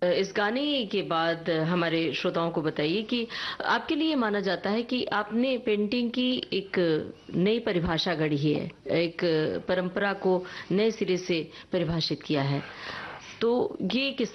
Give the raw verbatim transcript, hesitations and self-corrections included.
इस गाने के बाद हमारे श्रोताओं को बताइए कि आपके लिए माना जाता है कि आपने पेंटिंग की एक नई परिभाषा गढ़ी है, एक परंपरा को नए सिरे से परिभाषित किया है। तो ये किस